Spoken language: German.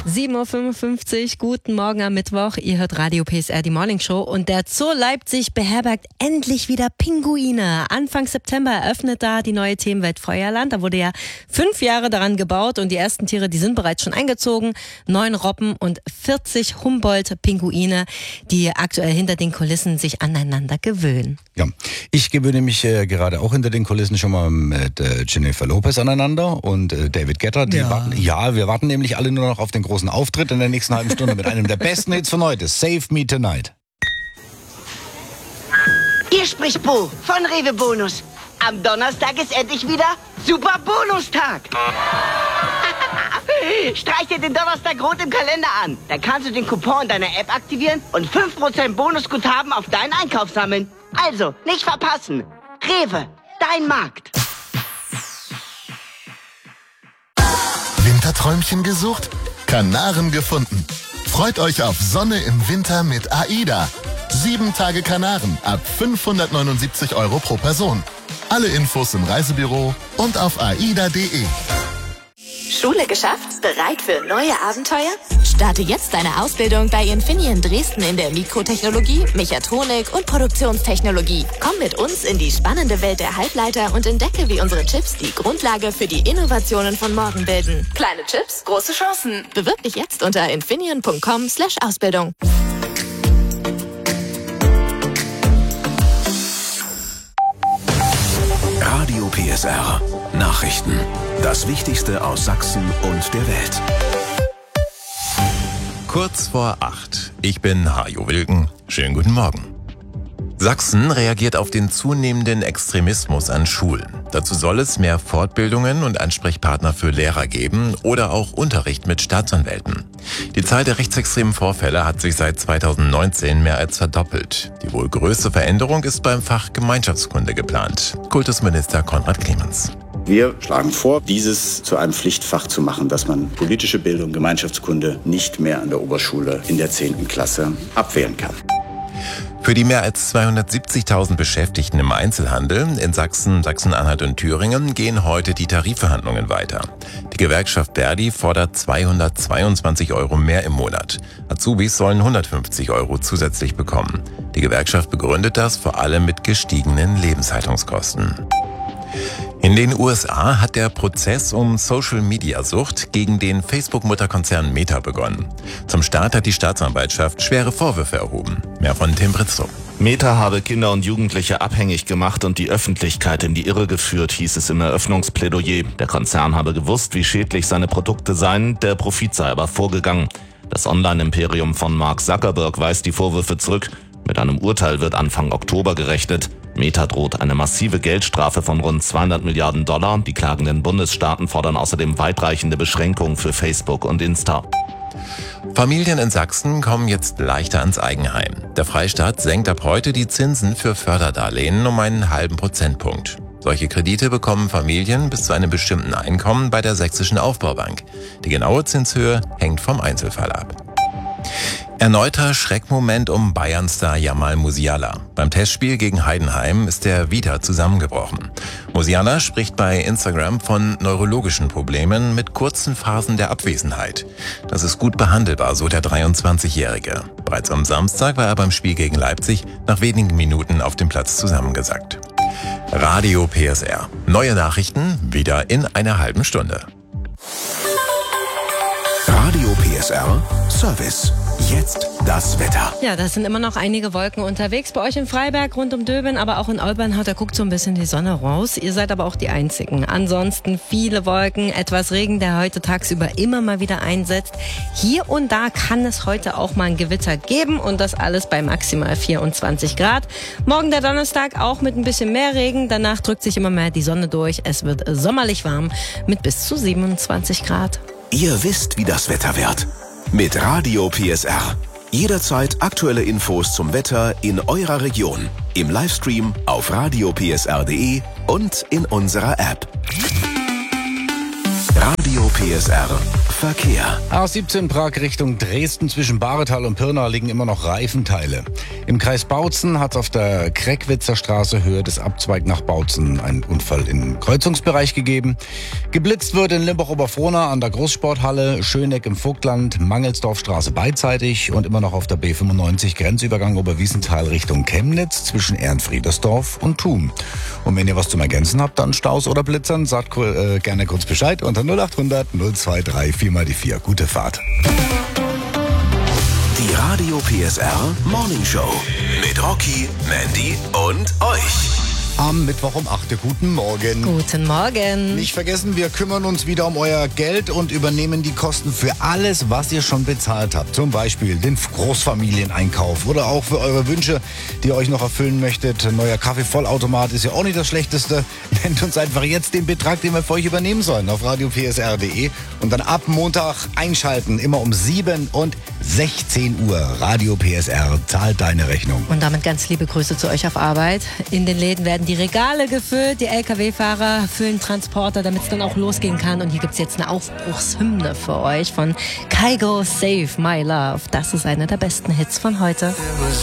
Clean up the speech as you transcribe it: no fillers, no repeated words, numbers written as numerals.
7.55 Uhr, guten Morgen am Mittwoch. Ihr hört Radio PSR, die Morning Show. Und der Zoo Leipzig beherbergt endlich wieder Pinguine. Anfang September eröffnet da die neue Themenwelt Feuerland. Da wurde ja 5 Jahre daran gebaut und die ersten Tiere, die sind bereits schon eingezogen. 9 Robben und 40 Humboldt-Pinguine, die aktuell hinter den Kulissen sich aneinander gewöhnen. Ja, ich gewöhne mich gerade auch hinter den Kulissen schon mal mit Jennifer Lopez aneinander und David Guetta. Wir warten nämlich alle nur noch auf den großen Auftritt in der nächsten halben Stunde mit einem der besten Hits von heute, Save Me Tonight. Hier spricht Bo von Rewe Bonus. Am Donnerstag ist endlich wieder Super Bonustag. Streich dir den Donnerstag rot im Kalender an. Dann kannst du den Coupon in deiner App aktivieren und 5% Bonusguthaben auf deinen Einkauf sammeln. Also, nicht verpassen. Rewe, dein Markt. Winterträumchen gesucht? Kanaren gefunden. Freut euch auf Sonne im Winter mit AIDA. 7 Tage Kanaren ab 579 € pro Person. Alle Infos im Reisebüro und auf aida.de. Schule geschafft? Bereit für neue Abenteuer? Starte jetzt deine Ausbildung bei Infineon Dresden in der Mikrotechnologie, Mechatronik und Produktionstechnologie. Komm mit uns in die spannende Welt der Halbleiter und entdecke, wie unsere Chips die Grundlage für die Innovationen von morgen bilden. Kleine Chips, große Chancen. Bewirb dich jetzt unter infineon.com/Ausbildung. Radio PSR. Nachrichten. Das Wichtigste aus Sachsen und der Welt. Kurz vor 8. Ich bin Hajo Wilken. Schönen guten Morgen. Sachsen reagiert auf den zunehmenden Extremismus an Schulen. Dazu soll es mehr Fortbildungen und Ansprechpartner für Lehrer geben oder auch Unterricht mit Staatsanwälten. Die Zahl der rechtsextremen Vorfälle hat sich seit 2019 mehr als verdoppelt. Die wohl größte Veränderung ist beim Fach Gemeinschaftskunde geplant. Kultusminister Konrad Clemens. Wir schlagen vor, dieses zu einem Pflichtfach zu machen, dass man politische Bildung, Gemeinschaftskunde nicht mehr an der Oberschule in der 10. Klasse abwählen kann. Für die mehr als 270.000 Beschäftigten im Einzelhandel in Sachsen, Sachsen-Anhalt und Thüringen gehen heute die Tarifverhandlungen weiter. Die Gewerkschaft Verdi fordert 222 € mehr im Monat. Azubis sollen 150 € zusätzlich bekommen. Die Gewerkschaft begründet das vor allem mit gestiegenen Lebenshaltungskosten. In den USA hat der Prozess um Social-Media-Sucht gegen den Facebook-Mutterkonzern Meta begonnen. Zum Start hat die Staatsanwaltschaft schwere Vorwürfe erhoben. Mehr von Tim Britztrup. Meta habe Kinder und Jugendliche abhängig gemacht und die Öffentlichkeit in die Irre geführt, hieß es im Eröffnungsplädoyer. Der Konzern habe gewusst, wie schädlich seine Produkte seien, der Profit sei aber vorgegangen. Das Online-Imperium von Mark Zuckerberg weist die Vorwürfe zurück. Mit einem Urteil wird Anfang Oktober gerechnet. Meta droht eine massive Geldstrafe von rund $200 Milliarden. Die klagenden Bundesstaaten fordern außerdem weitreichende Beschränkungen für Facebook und Insta. Familien in Sachsen kommen jetzt leichter ans Eigenheim. Der Freistaat senkt ab heute die Zinsen für Förderdarlehen um einen halben Prozentpunkt. Solche Kredite bekommen Familien bis zu einem bestimmten Einkommen bei der Sächsischen Aufbaubank. Die genaue Zinshöhe hängt vom Einzelfall ab. Erneuter Schreckmoment um Bayern-Star Jamal Musiala. Beim Testspiel gegen Heidenheim ist er wieder zusammengebrochen. Musiala spricht bei Instagram von neurologischen Problemen mit kurzen Phasen der Abwesenheit. Das ist gut behandelbar, so der 23-Jährige. Bereits am Samstag war er beim Spiel gegen Leipzig nach wenigen Minuten auf dem Platz zusammengesackt. Radio PSR. Neue Nachrichten wieder in einer halben Stunde. Radio PSR Service. Jetzt das Wetter. Ja, da sind immer noch einige Wolken unterwegs. Bei euch in Freiberg, rund um Döben, aber auch in Olbernhaut, da guckt so ein bisschen die Sonne raus. Ihr seid aber auch die Einzigen. Ansonsten viele Wolken, etwas Regen, der heute tagsüber immer mal wieder einsetzt. Hier und da kann es heute auch mal ein Gewitter geben und das alles bei maximal 24 Grad. Morgen der Donnerstag auch mit ein bisschen mehr Regen. Danach drückt sich immer mehr die Sonne durch. Es wird sommerlich warm mit bis zu 27 Grad. Ihr wisst, wie das Wetter wird. Mit Radio PSR. Jederzeit aktuelle Infos zum Wetter in eurer Region. Im Livestream auf radiopsr.de und in unserer App. Radio PSR Verkehr. A17 Prag Richtung Dresden zwischen Bahretal und Pirna liegen immer noch Reifenteile. Im Kreis Bautzen hat es auf der Kreckwitzer Straße Höhe des Abzweig nach Bautzen einen Unfall im Kreuzungsbereich gegeben. Geblitzt wird in Limbach-Oberfrohna an der Großsporthalle, Schöneck im Vogtland, Mangelsdorfstraße beidseitig und immer noch auf der B95 Grenzübergang Oberwiesenthal Richtung Chemnitz zwischen Ehrenfriedersdorf und Thun. Und wenn ihr was zum Ergänzen habt an Staus oder Blitzern, sagt gerne kurz Bescheid unter 0800 023 4x4. Gute Fahrt. Die Radio PSR Morning Show mit Rocky, Mandy und euch. Am Mittwoch um 8 Uhr. Guten Morgen. Guten Morgen. Nicht vergessen, wir kümmern uns wieder um euer Geld und übernehmen die Kosten für alles, was ihr schon bezahlt habt. Zum Beispiel den Großfamilieneinkauf oder auch für eure Wünsche, die ihr euch noch erfüllen möchtet. Ein neuer Kaffeevollautomat ist ja auch nicht das Schlechteste. Nennt uns einfach jetzt den Betrag, den wir für euch übernehmen sollen auf radiopsr.de und dann ab Montag einschalten, immer um 7 und 16 Uhr. Radio PSR zahlt deine Rechnung. Und damit ganz liebe Grüße zu euch auf Arbeit. In den Läden werden die Regale gefüllt, die LKW-Fahrer füllen Transporter, damit es dann auch losgehen kann. Und hier gibt es jetzt eine Aufbruchshymne für euch von Kygo, Save My Love. Das ist einer der besten Hits von heute.